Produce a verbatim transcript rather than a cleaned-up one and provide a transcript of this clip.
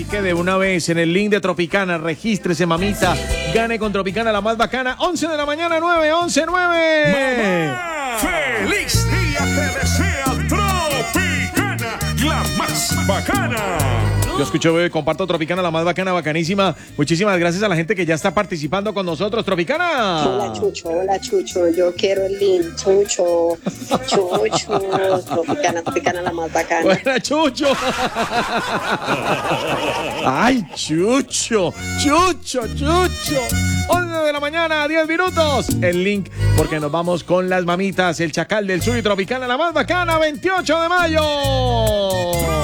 Así que de una vez en el link de Tropicana, regístrese, mamita. Gane con Tropicana, la más bacana. once de la mañana, nueve, once, nueve. Mamá, ¡feliz día te desea Tropicana, la más bacana! Yo escucho, bebé, comparto Tropicana, la más bacana, bacanísima. Muchísimas gracias a la gente que ya está participando con nosotros. Tropicana. Hola, Chucho, hola, Chucho. Yo quiero el link, Chucho. Chucho. Tropicana, Tropicana, la más bacana. Buena, Chucho. Ay, Chucho. Chucho, Chucho. once de la mañana, diez minutos. El link, porque nos vamos con las mamitas. El Chacal del Sur y Tropicana, la más bacana, veintiocho de mayo.